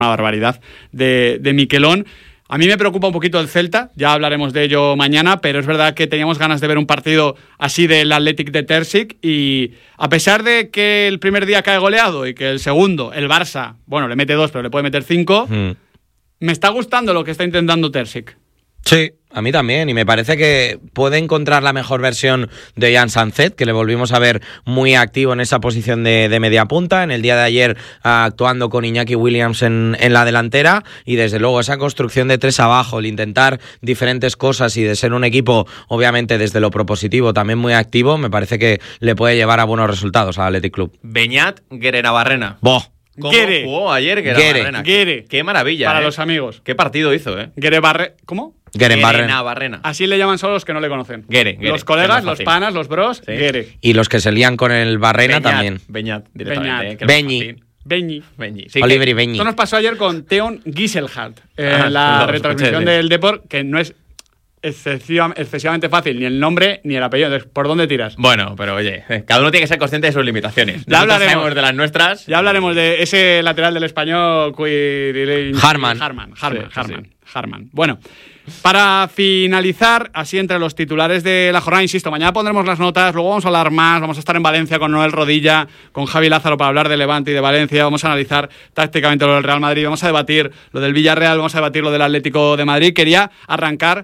una barbaridad de Miquelón. A mí me preocupa un poquito el Celta, ya hablaremos de ello mañana, pero es verdad que teníamos ganas de ver un partido así del Athletic de Terzic y a pesar de que el primer día cae goleado y que el segundo, el Barça, bueno, le mete 2 pero le puede meter 5, me está gustando lo que está intentando Terzic. Sí, a mí también, y me parece que puede encontrar la mejor versión de Jan Sanzet, que le volvimos a ver muy activo en esa posición de media punta, en el día de ayer actuando con Iñaki Williams en la delantera, y desde luego esa construcción de 3 abajo, el intentar diferentes cosas y de ser un equipo, obviamente desde lo propositivo, también muy activo, me parece que le puede llevar a buenos resultados al Athletic Club. Beñat Guerrera-Barrena. ¡Boh! ¿Cómo jugó ayer Guerrera-Barrena? Qué maravilla. Para los amigos. Qué partido hizo, ¿Cómo? Guerena-Barrena. Así le llaman solo los que no le conocen. Guere, los colegas, los panas, los bros, sí. Guere. Y los que se lían con el Barrena también. Beñat, directamente. Beñi. Sí, Oliver y Beñi. Esto nos pasó ayer con Theon Giselhardt, la retransmisión del Depor, que no es excesivamente fácil ni el nombre ni el apellido. Entonces, ¿por dónde tiras? Bueno, pero oye, cada uno tiene que ser consciente de sus limitaciones. Ya hablaremos de las nuestras. Ya hablaremos de ese lateral del Español, Harman. Bueno, para finalizar, así entre los titulares de la jornada, insisto, mañana pondremos las notas, luego vamos a hablar más, vamos a estar en Valencia con Noel Rodilla, con Javi Lázaro para hablar de Levante y de Valencia, vamos a analizar tácticamente lo del Real Madrid, vamos a debatir lo del Villarreal, vamos a debatir lo del Atlético de Madrid. Quería arrancar,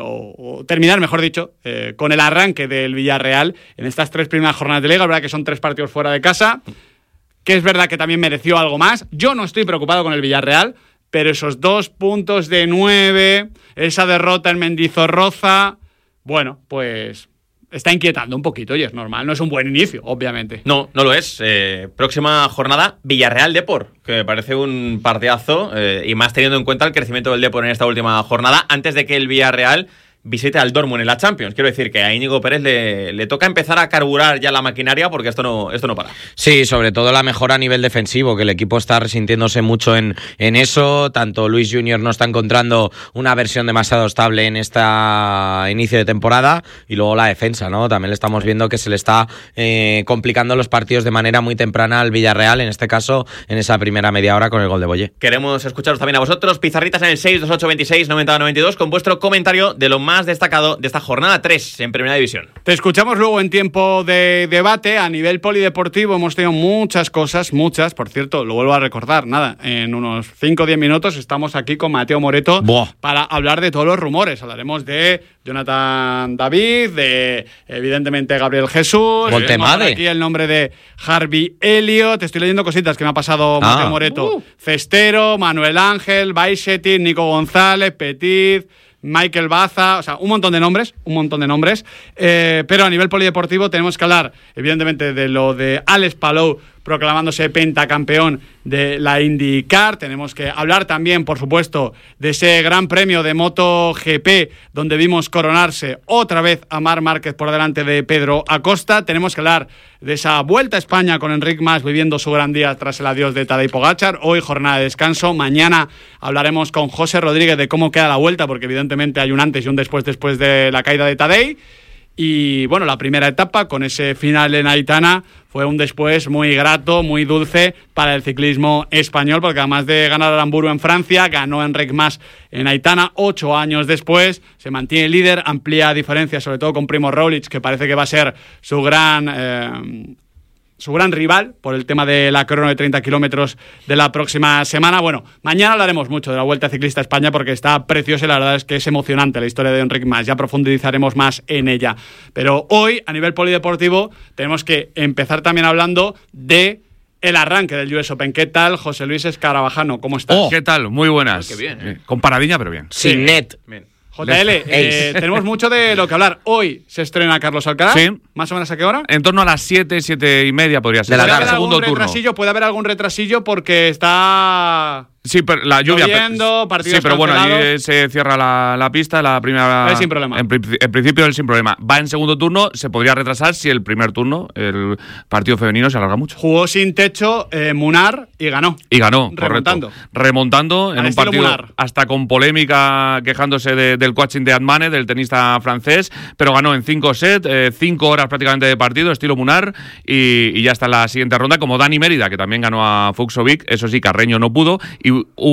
o terminar, mejor dicho, con el arranque del Villarreal en estas 3 primeras jornadas de Liga. Es verdad que son 3 partidos fuera de casa, que es verdad que también mereció algo más. Yo no estoy preocupado con el Villarreal, pero esos 2 puntos de 9, esa derrota en Mendizorroza, bueno, pues está inquietando un poquito y es normal. No es un buen inicio, obviamente. No lo es. Próxima jornada, Villarreal-Depor, que me parece un partidazo, y más teniendo en cuenta el crecimiento del Depor en esta última jornada, antes de que el Villarreal visite al Dortmund en la Champions. Quiero decir que a Íñigo Pérez le toca empezar a carburar ya la maquinaria porque esto no para. Sí, sobre todo la mejora a nivel defensivo, que el equipo está resintiéndose mucho en eso. Tanto Luis Junior no está encontrando una versión demasiado estable en esta inicio de temporada, y luego la defensa, ¿no? También le estamos viendo que se le está complicando los partidos de manera muy temprana al Villarreal, en este caso en esa primera media hora con el gol de Boye. Queremos escucharos también a vosotros, pizarritas en el 628269092 con vuestro comentario de lo más destacado de esta jornada 3 en Primera División. Te escuchamos luego en tiempo de debate. A nivel polideportivo hemos tenido muchas cosas, por cierto, lo vuelvo a recordar, en unos 5 o 10 minutos estamos aquí con Mateo Moreto para hablar de todos los rumores. Hablaremos de Jonathan David, de evidentemente Gabriel Jesús, aquí el nombre de Harvey Elliott. Te estoy leyendo cositas que me ha pasado Mateo Moreto. Cestero, Manuel Ángel, Baisetti, Nico González, Petit, Michael Baza, o sea, un montón de nombres, pero a nivel polideportivo tenemos que hablar, evidentemente, de lo de Alex Palou proclamándose pentacampeón de la IndyCar. Tenemos que hablar también, por supuesto, de ese gran premio de MotoGP, donde vimos coronarse otra vez a Marc Márquez por delante de Pedro Acosta. Tenemos que hablar de esa vuelta a España con Enric Mas viviendo su gran día tras el adiós de Tadej Pogačar. Hoy jornada de descanso. Mañana hablaremos con José Rodríguez de cómo queda la vuelta, porque evidentemente hay un antes y un después de la caída de Tadej. Y bueno, la primera etapa con ese final en Aitana fue un después muy grato, muy dulce para el ciclismo español, porque además de ganar Aramburu en Francia, ganó Enric Mas en Aitana 8 años después, se mantiene líder, amplía diferencias, sobre todo con Primož Roglič, que parece que va a ser su gran rival por el tema de la crono de 30 kilómetros de la próxima semana. Bueno, mañana hablaremos mucho de la Vuelta Ciclista a España porque está preciosa y la verdad es que es emocionante la historia de Enric Mas. Ya profundizaremos más en ella. Pero hoy, a nivel polideportivo, tenemos que empezar también hablando de el arranque del US Open. ¿Qué tal, José Luis Escarabajano? ¿Cómo estás? ¿Qué tal? Muy buenas. Qué bien, Con paradilla, pero bien. Sin net. Bien. JL, tenemos mucho de lo que hablar. Hoy se estrena Carlos Alcaraz. Sí. ¿Más o menos a qué hora? En torno a las 7:30 podría ser. De la tarde. Segundo turno. Puede haber algún retrasillo porque está... Sí, pero la lluvia. Lloviendo, partidos sí, pero bueno, cancelados. allí se cierra la pista, la primera. Es sin problema. En principio es sin problema. Va en segundo turno, se podría retrasar si el primer turno, el partido femenino, se alarga mucho. Jugó sin techo Munar y ganó. Remontando. Remontando en un partido Munar. hasta con polémica, quejándose del coaching de Admane, del tenista francés, pero ganó en 5 sets, 5 horas prácticamente de partido, estilo Munar, y ya está en la siguiente ronda, como Dani Mérida, que también ganó a Fucsovic. Eso sí, Carreño no pudo, y y